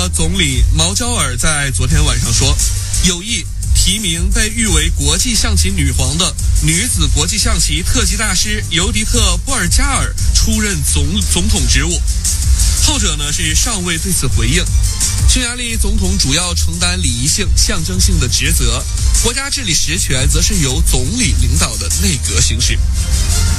总理毛焦尔在昨天晚上说，有意提名被誉为国际象棋女皇的女子国际象棋特级大师尤迪特·波尔加尔出任总统职务。后者呢是尚未对此回应。匈牙利总统主要承担礼仪性、象征性的职责，国家治理实权则是由总理领导的内阁行使。